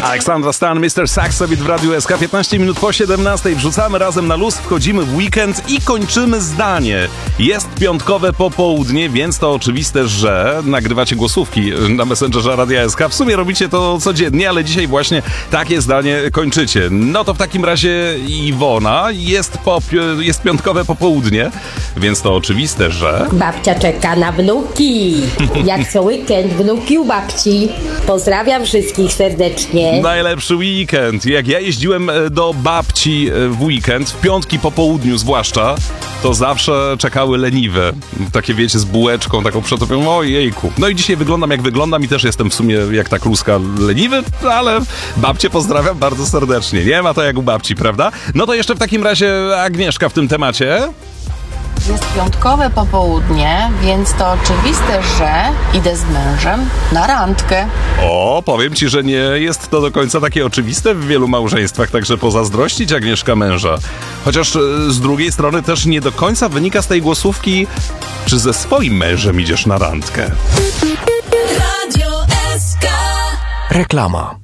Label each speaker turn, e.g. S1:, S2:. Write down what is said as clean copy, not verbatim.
S1: Aleksandra Stan, Mr. Saxowit w Radiu SK. 15 minut po 17. Wrzucamy razem na luz, wchodzimy w weekend i kończymy zdanie. Jest piątkowe popołudnie, więc to oczywiste, że nagrywacie głosówki na Messengerze Radia SK. W sumie robicie to codziennie, ale dzisiaj właśnie takie zdanie kończycie. No to w takim razie Iwona, jest piątkowe popołudnie, więc to oczywiste, że...
S2: Babcia czeka na wnuki. Jak co weekend, wnuki u babci. Pozdrawiam wszystkich serdecznie.
S1: Najlepszy weekend. Jak ja jeździłem do babci w weekend, w piątki po południu zwłaszcza, to zawsze czekały leniwe. Takie wiecie, z bułeczką taką przetopioną. Ojejku. No i dzisiaj wyglądam jak wyglądam i też jestem w sumie jak ta kluska leniwy, ale babcię pozdrawiam bardzo serdecznie. Nie ma to jak u babci, prawda? No to jeszcze w takim razie Agnieszka w tym temacie.
S3: Jest piątkowe popołudnie, więc to oczywiste, że idę z mężem na randkę.
S1: O, powiem ci, że nie jest to do końca takie oczywiste w wielu małżeństwach, także pozazdrościć Agnieszka męża. Chociaż z drugiej strony też nie do końca wynika z tej głosówki, czy ze swoim mężem idziesz na randkę.
S4: Radio SK.
S5: Reklama.